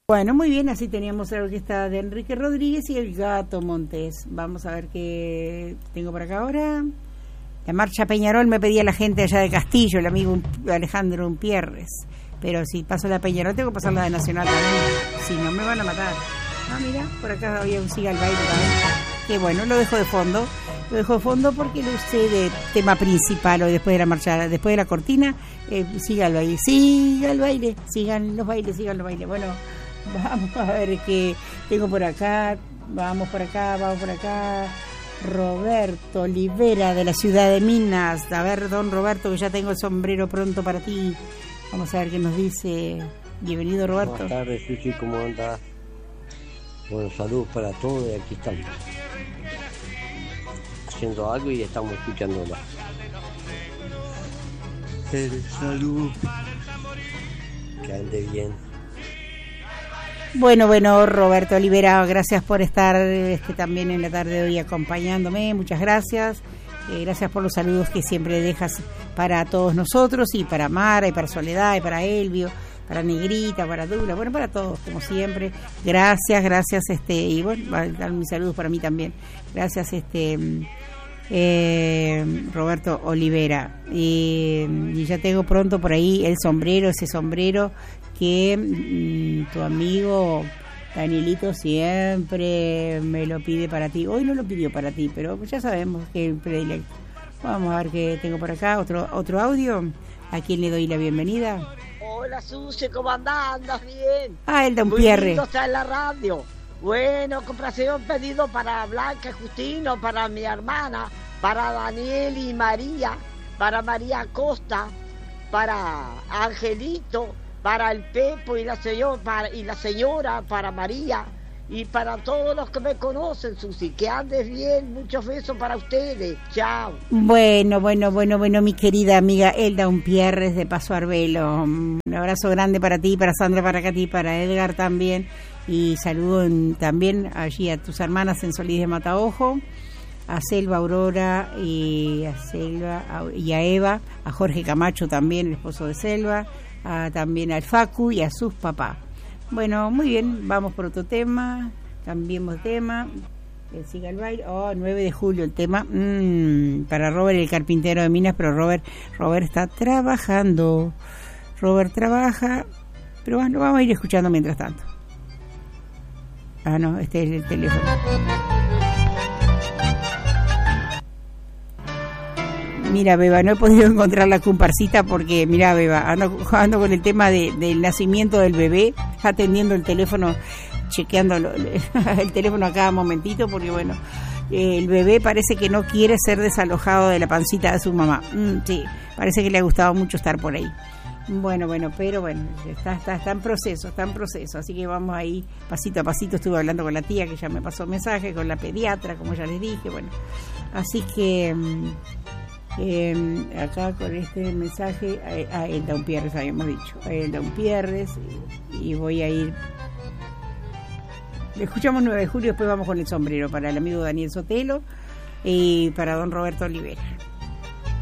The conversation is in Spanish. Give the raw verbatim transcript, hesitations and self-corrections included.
Bueno, muy bien, así teníamos la orquesta de Enrique Rodríguez y el Gato Montés. Vamos a ver qué tengo por acá ahora. La marcha Peñarol me pedía la gente allá de Castillo, el amigo Alejandro Umpierres. Pero si paso la Peñarol tengo que pasar la de Nacional también. Si no, me van a matar. Ah, mira, por acá había un siga el baile también. Que bueno, lo dejo de fondo. Lo dejo de fondo porque lo usé de tema principal hoy después de la marcha, después de la cortina. Eh, siga el baile, siga el baile, sigan los bailes, sigan los bailes. Bueno, vamos a ver qué tengo por acá. Vamos por acá, vamos por acá. Roberto Olivera de la ciudad de Minas. A ver, don Roberto, que ya tengo el sombrero pronto para ti. Vamos a ver qué nos dice. Bienvenido, Roberto. Buenas tardes, Susi, ¿cómo andas? Bueno, saludos para todos y aquí estamos. Haciendo algo y estamos escuchándola. Salud. Que ande bien. Bueno, bueno, Roberto Olivera, gracias por estar este, también en la tarde de hoy acompañándome. Muchas gracias. Eh, gracias por los saludos que siempre dejas para todos nosotros y para Mara y para Soledad y para Elvio, para Negrita, para Dula, bueno, para todos, como siempre. Gracias, gracias, este, y bueno, va a dar mis saludos para mí también. Gracias, este, eh, Roberto Olivera. Y, y ya tengo pronto por ahí el sombrero, ese sombrero que mmm, tu amigo Danielito siempre me lo pide para ti. Hoy no lo pidió para ti, pero ya sabemos que el predilecto. Vamos a ver qué tengo por acá, otro otro audio. ¿A quién le doy la bienvenida? Hola, Susi, ¿cómo andás? ¿Andas bien? Ah, el Don Pierre. Muy lindo está en la radio. Bueno, complacido un pedido para Blanca y Justino, para mi hermana, para Daniel y María, para María Costa, para Angelito, para el Pepo y la señora, para, y la señora, para María y para todos los que me conocen, Susi. Que andes bien, muchos besos para ustedes. Chao. Bueno, bueno, bueno, bueno, mi querida amiga Elda Umpierres de Paso Arbelo. Un abrazo grande para ti, para Sandra, para Katy, para Edgar también. Y saludo en, también allí a tus hermanas en Solís de Mataojo, a Selva Aurora y a Selva a, y a Eva, a Jorge Camacho también, el esposo de Selva, a, también al Facu y a sus papás. Bueno, muy bien, vamos por otro tema, cambiemos tema, que siga el baile. Oh, nueve de julio el tema, mmm, para Robert el carpintero de Minas, pero Robert, Robert está trabajando, Robert trabaja, pero bueno, vamos a ir escuchando mientras tanto. Ah, no, este es el teléfono. Mira, Beba, no he podido encontrar la comparsita porque, mira, Beba, ando, ando con el tema de, del nacimiento del bebé, atendiendo el teléfono, chequeando lo, el teléfono a cada momentito, porque, bueno, eh, el bebé parece que no quiere ser desalojado de la pancita de su mamá. Mm, sí, parece que le ha gustado mucho estar por ahí. Bueno, bueno, pero bueno, está, está, está en proceso, está en proceso, así que vamos ahí pasito a pasito. Estuve hablando con la tía que ya me pasó mensaje, con la pediatra, como ya les dije, bueno, así que eh, acá con este mensaje a, a Elda Umpierres habíamos dicho, a Elda Umpierres, y, y voy a ir, le escuchamos nueve de julio, después vamos con el sombrero para el amigo Daniel Sotelo y para don Roberto Olivera.